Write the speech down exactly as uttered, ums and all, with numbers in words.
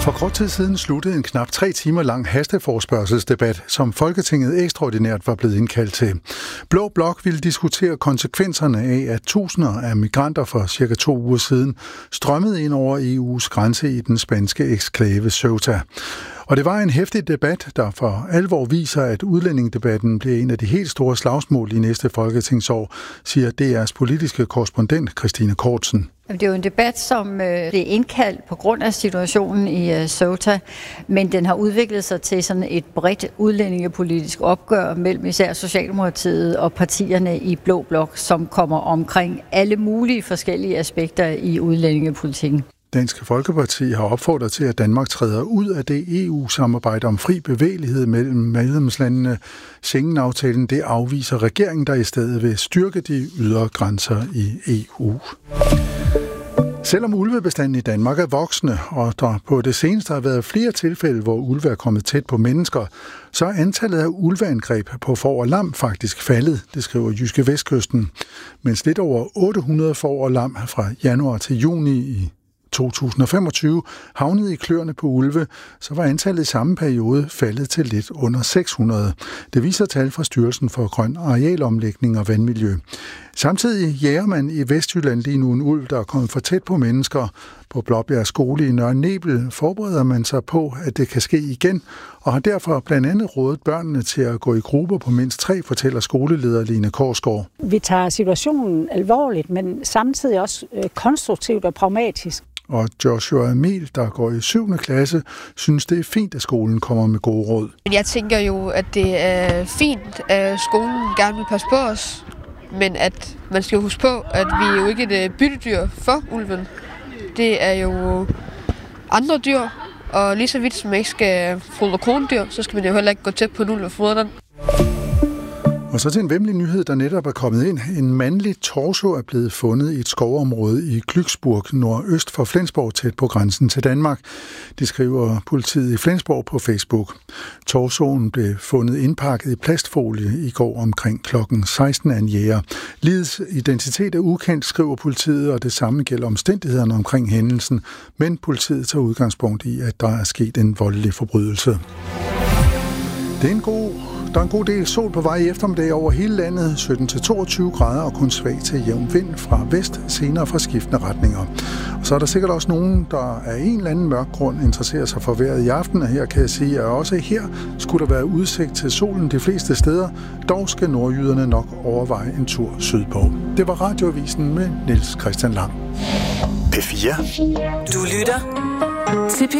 For kort tid siden sluttede en knap tre timer lang hasteforespørgselsdebat, som Folketinget ekstraordinært var blevet indkaldt til. Blå Blok ville diskutere konsekvenserne af, at tusinder af migranter for cirka to uger siden strømmede ind over E U's grænse i den spanske eksklave Ceuta. Og det var en heftig debat, der for alvor viser, at udlændingedebatten bliver en af de helt store slagsmål i næste folketingsår, siger D R's politiske korrespondent Christine Kortsen. Det er jo en debat, som øh, blev indkaldt på grund af situationen i øh, Ceuta, men den har udviklet sig til sådan et bredt udlændingepolitisk opgør mellem især Socialdemokratiet og partierne i Blå Blok, som kommer omkring alle mulige forskellige aspekter i udlændingepolitikken. Dansk Folkeparti har opfordret til, at Danmark træder ud af det E U-samarbejde om fri bevægelighed mellem medlemslandene. Schengen-aftalen, det afviser regeringen, der i stedet vil styrke de ydre grænser i E U. Selvom ulvebestanden i Danmark er voksende, og der på det seneste har været flere tilfælde, hvor ulve er kommet tæt på mennesker, så er antallet af ulveangreb på får og lam faktisk faldet, det skriver Jyske Vestkysten. Mens lidt over otte hundrede får og lam fra januar til juni i to tusind og femogtyve havnede i kløerne på ulve, så var antallet i samme periode faldet til lidt under seks hundrede. Det viser tal fra Styrelsen for Grøn Arealomlægning og Vandmiljø. Samtidig jager man i Vestjylland lige nu en ulv, der er kommet for tæt på mennesker. På Blåbjerg Skole i Nørre Nebel forbereder man sig på, at det kan ske igen, og har derfor blandt andet rådet børnene til at gå i grupper på mindst tre, fortæller skoleleder Line Korsgaard. Vi tager situationen alvorligt, men samtidig også konstruktivt og pragmatisk. Og Joshua Emil, der går i syvende klasse, synes, det er fint, at skolen kommer med gode råd. Jeg tænker jo, at det er fint, at skolen gerne vil passe på os, men at man skal huske på, at vi er jo ikke et byttedyr for ulven. Det er jo andre dyr, og lige så vidt som man ikke skal fodre krondyr, så skal man jo heller ikke gå tæt på en ulv og fodre den. Og så til en væmmelig nyhed, der netop er kommet ind. En mandlig torso er blevet fundet i et skovområde i Glücksburg, nordøst for Flensborg, tæt på grænsen til Danmark. Det skriver politiet i Flensborg på Facebook. Torsoen blev fundet indpakket i plastfolie i går omkring klokken seksten af en jæger. Lidets identitet er ukendt, skriver politiet, og det samme gælder omstændighederne omkring hændelsen. Men politiet tager udgangspunkt i, at der er sket en voldelig forbrydelse. Det er en god... Der er en god del sol på vej i eftermiddag over hele landet, sytten til toogtyve grader og kun svag til jævn vind fra vest, senere fra skiftende retninger. Og så er der sikkert også nogen, der af en eller anden mørk grund interesserer sig for vejret i aften, og her kan jeg sige, at også her skulle der være udsigt til solen de fleste steder, dog skal nordjyderne nok overveje en tur sydpå. Det var Radioavisen med Niels Christian Lang. P fire. Du lytter til P